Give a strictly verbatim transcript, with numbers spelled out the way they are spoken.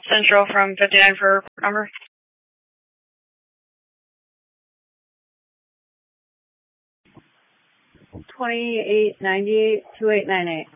Central from fifty-nine for report number. twenty-eight ninety-eight, two eight nine eight.